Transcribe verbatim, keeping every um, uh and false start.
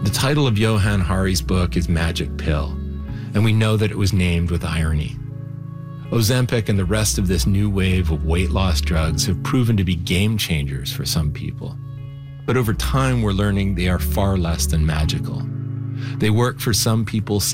The title of Johann Hari's book is Magic Pill, and we know that it was named with irony. Ozempic and the rest of this new wave of weight loss drugs have proven to be game changers for some people. But over time, we're learning they are far less than magical. They work for some people,